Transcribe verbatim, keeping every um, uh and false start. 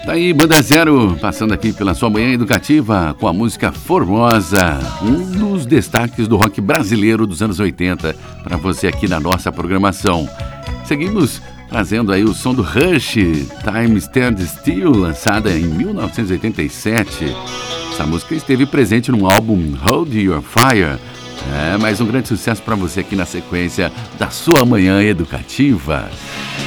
Tá aí, Banda Zero, passando aqui pela sua manhã educativa com a música Formosa, um dos destaques do rock brasileiro dos anos oitenta, para você aqui na nossa programação. Seguimos trazendo aí o som do Rush, Time Stand Still, lançada em mil novecentos e oitenta e sete. Essa música esteve presente no álbum Hold Your Fire. É, mais um grande sucesso para você aqui na sequência da sua manhã educativa.